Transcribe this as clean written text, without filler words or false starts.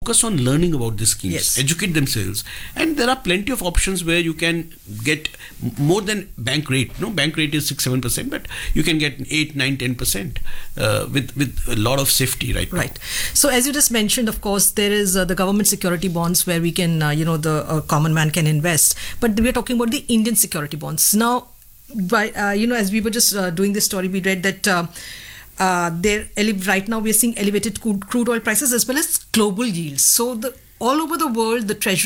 focus on learning about these schemes, Yes. educate themselves, and there are plenty of options where you can get more than bank rate. No, bank rate is 6-7%, but you can get 8-9-10% with a lot of safety right now. Right. So as you just mentioned, of course, there is the government security bonds where we can, the common man can invest. But we are talking about the Indian security bonds. Now, as we were just doing this story, we read that right now we are seeing elevated crude oil prices as well as global yields. So all over the world, the treasury